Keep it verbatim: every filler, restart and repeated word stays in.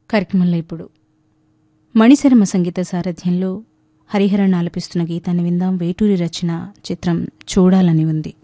కార్యక్రమంలో ఇప్పుడు మణిశర్మ సంగీత సారథ్యంలో హరిహరన్ ఆలపిస్తున్న గీతాన్ని విందాం. వేటూరి రచన, చిత్రం చూడాలని ఉంది.